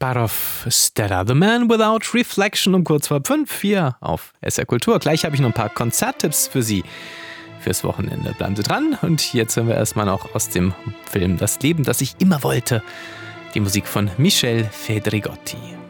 Kasparov, Stella, The Man Without Reflection um kurz vor 5 hier auf SR Kultur. Gleich habe ich noch ein paar Konzerttipps für Sie fürs Wochenende. Bleiben Sie dran und jetzt hören wir erstmal noch aus dem Film Das Leben, das ich immer wollte. Die Musik von Michel Federigotti.